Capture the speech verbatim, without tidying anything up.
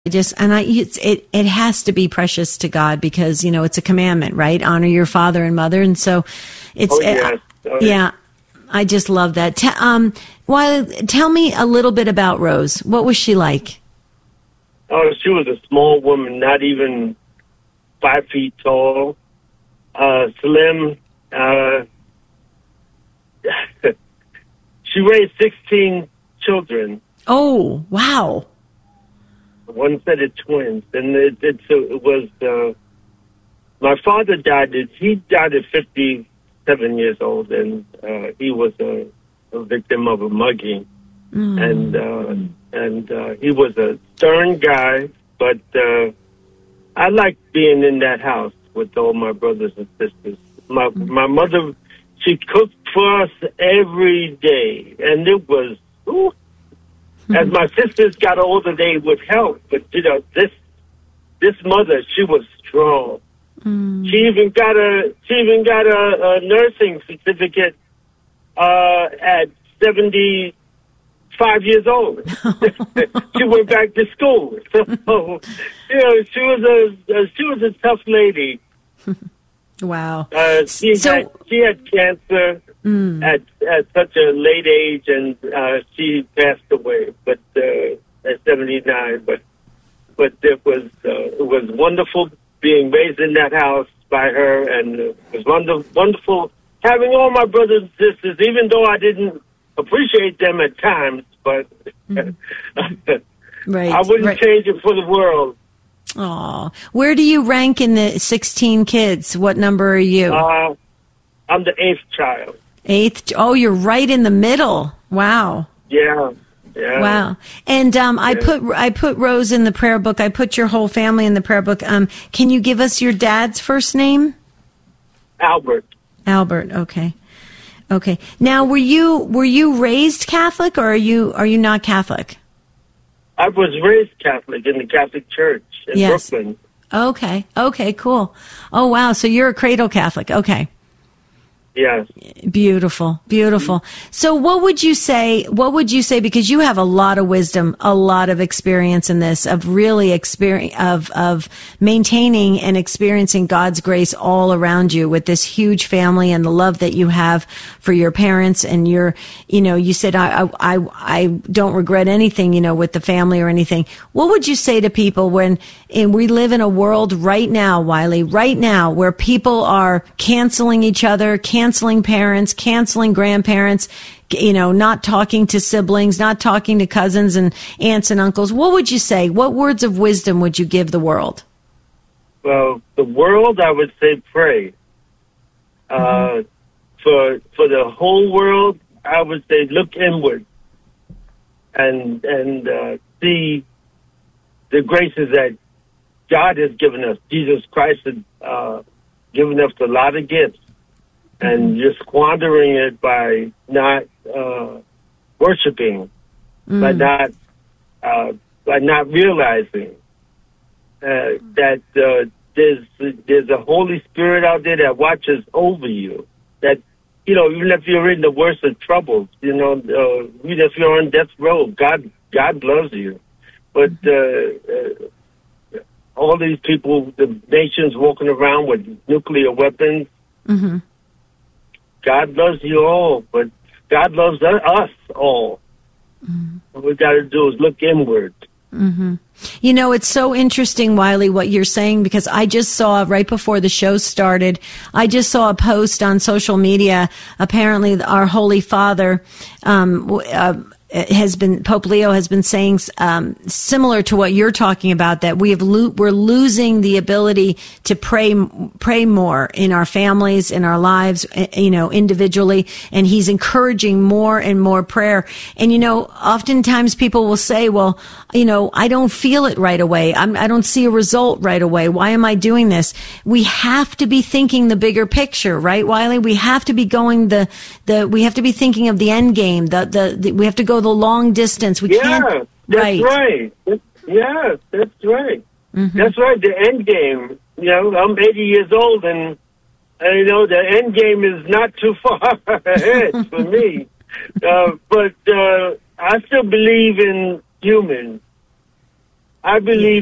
I just, and I, it's, it, it has to be precious to God because, you know, it's a commandment, right? Honor your father and mother. And so it's, oh, yes. oh, yeah, yes. I just love that. T- um, while, tell me a little bit about Rose. What was she like? Oh, she was a small woman, not even five feet tall, uh, slim. Uh, she raised sixteen children. Oh, wow. One set of twins. And it, it, it was, uh, my father died, he died at fifty-seven years old, and uh, he was a, a victim of a mugging. Mm. And, uh, and uh, he was a stern guy, but uh, I liked being in that house with all my brothers and sisters. My mm. my mother, she cooked for us every day, and it was, ooh. Mm. As my sisters got older, they would help, but you know, this this mother, she was strong. Mm. She even got a she even got a, a nursing certificate uh, at seventy. Five years old. She went back to school. So, you know, she was a uh, she was a tough lady. Wow. Uh, she so, had she had cancer mm. at at such a late age, and uh, she passed away. But uh, at seventy-nine. But but it was uh, it was wonderful being raised in that house by her, and it was wonderful wonderful having all my brothers and sisters, even though I didn't appreciate them at times, but mm. right, I wouldn't right. change it for the world. Aw. Where do you rank in the sixteen kids? What number are you? Uh, I'm the eighth child. Eighth? Oh, you're right in the middle. Wow. Yeah. Yeah. Wow. And um, I yeah. put I put Rose in the prayer book. I put your whole family in the prayer book. Um, can you give us your dad's first name? Albert. Albert. Okay. Okay. Now, were you were you raised Catholic, or are you are you not Catholic? I was raised Catholic in the Catholic Church in yes. Brooklyn. Okay. Okay. Cool. Oh wow. So you're a cradle Catholic. Okay. Yes. Beautiful, beautiful. Mm-hmm. So what would you say, what would you say, because you have a lot of wisdom, a lot of experience in this, of really experience, of, of maintaining and experiencing God's grace all around you with this huge family and the love that you have for your parents and your, you know, you said, I, I, I don't regret anything, you know, with the family or anything. What would you say to people when, and we live in a world right now, Wiley, right now, where people are canceling each other, canceling parents, canceling grandparents, you know, not talking to siblings, not talking to cousins and aunts and uncles. What would you say? What words of wisdom would you give the world? Well, the world, I would say pray. Mm-hmm. Uh, for for the whole world, I would say look inward and and uh, see the graces that God has given us. Jesus Christ has uh, given us a lot of gifts. And you're squandering it by not uh, worshiping, mm. by not uh, by not realizing uh, that uh, there's there's a Holy Spirit out there that watches over you. That, you know, even if you're in the worst of troubles, you know, uh, even if you're on death row, God God loves you. But uh, uh, all these people, the nations walking around with nuclear weapons. Mm-hmm. God loves you all, but God loves us all. Mm-hmm. What we got to do is look inward. Mm-hmm. You know, it's so interesting, Wiley, what you're saying, because I just saw right before the show started, I just saw a post on social media. Apparently, our Holy Father um, uh, has been, Pope Leo has been saying um, similar to what you're talking about, that we have lo- we're losing the ability to pray pray more in our families, in our lives, you know, individually, and he's encouraging more and more prayer. And you know, oftentimes people will say, well, you know, I don't feel it right away. I'm, I don't see a result right away. Why am I doing this? We have to be thinking the bigger picture, right, Wiley? We have to be going the the we have to be thinking of the end game. The the, the we have to go the long distance. We yeah, can't. That's right. right. That's, yeah, that's right. Mm-hmm. That's right. The end game. You know, I'm eighty years old, and, and you know the end game is not too far ahead for me. Uh, but uh, I still believe in humans. I believe